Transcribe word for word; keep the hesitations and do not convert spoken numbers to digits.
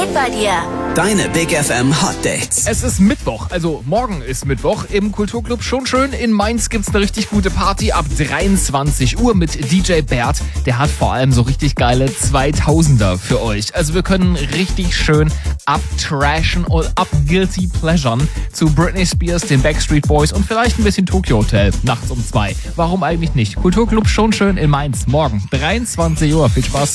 Perfekt bei dir. Deine Big F M Hot Dates. Es ist Mittwoch, also morgen ist Mittwoch. Im Kulturclub schon schön. In Mainz gibt's eine richtig gute Party ab dreiundzwanzig Uhr mit D J Bert. Der hat vor allem so richtig geile zweitausender für euch. Also wir können richtig schön abtrashen und abguilty pleasuren zu Britney Spears, den Backstreet Boys und vielleicht ein bisschen Tokyo Hotel nachts um zwei. Warum eigentlich nicht? Kulturclub schon schön in Mainz. Morgen dreiundzwanzig Uhr. Viel Spaß.